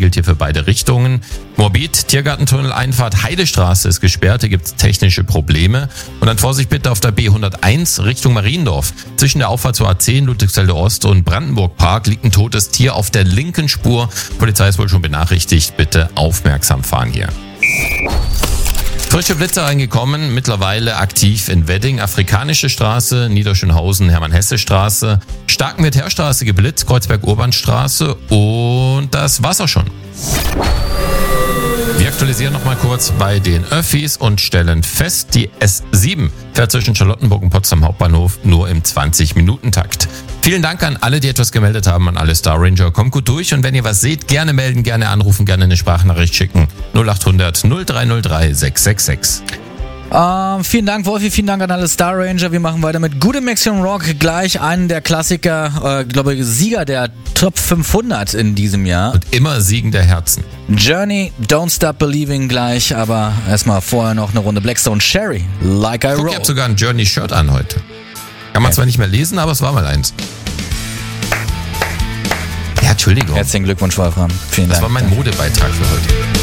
gilt hier für beide Richtungen. Morbid, Tiergartentunnel, Einfahrt, Heidestraße ist gesperrt, hier gibt es technische Probleme. Und dann Vorsicht bitte auf der B101 Richtung Mariendorf. Zwischen der Auffahrt zur A10, Ludwigsfelde Ost und Brandenburg Park liegt ein totes Tier auf der linken Spur. Polizei ist wohl schon benachrichtigt, bitte aufmerksam fahren hier. Frische Blitze reingekommen, mittlerweile aktiv in Wedding, Afrikanische Straße, Niederschönhausen, Hermann-Hesse-Straße, Starkenwert-Heerstraße geblitzt, Kreuzberg-Urbanstraße und das war's auch schon. Wir aktualisieren nochmal kurz bei den Öffis und stellen fest, die S7 fährt zwischen Charlottenburg und Potsdam Hauptbahnhof nur im 20-Minuten-Takt. Vielen Dank an alle, die etwas gemeldet haben, an alle Star Ranger. Kommt gut durch und wenn ihr was seht, gerne melden, gerne anrufen, gerne eine Sprachnachricht schicken. 0800 0303 666. Vielen Dank, Wolfi, vielen Dank an alle Star Ranger. Wir machen weiter mit gutem Mexican Rock. Gleich einen der Klassiker, glaube ich, Sieger der Top 500 in diesem Jahr. Und immer Siegen der Herzen. Journey, Don't Stop Believing gleich, aber erstmal vorher noch eine Runde Blackstone Sherry, Like I Roll. Ich habe sogar ein Journey-Shirt an heute. Kann man zwar nicht mehr lesen, aber es war mal eins. Ja, Entschuldigung. Herzlichen Glückwunsch, Wolfram. Vielen Dank. Das war mein Modebeitrag für heute.